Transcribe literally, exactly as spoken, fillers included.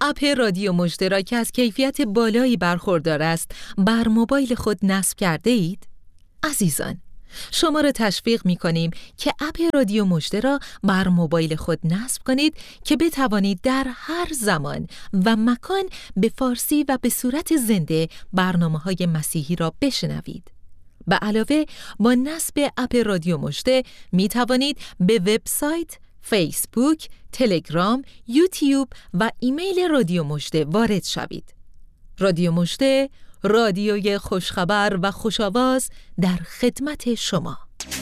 اپ رادیو مژده را که از کیفیت بالایی برخوردار است بر موبایل خود نصب کرده اید؟ عزیزان، شما را تشویق می کنیم که اپ رادیو مژده را بر موبایل خود نصب کنید که بتوانید در هر زمان و مکان به فارسی و به صورت زنده برنامه‌های مسیحی را بشنوید. به علاوه با نصب اپ رادیو مژده می توانید به وبسایت، فیسبوک، تلگرام، یوتیوب و ایمیل رادیو مژده وارد شوید. رادیو مژده، رادیوی خوشخبر و خوش‌آواز در خدمت شما.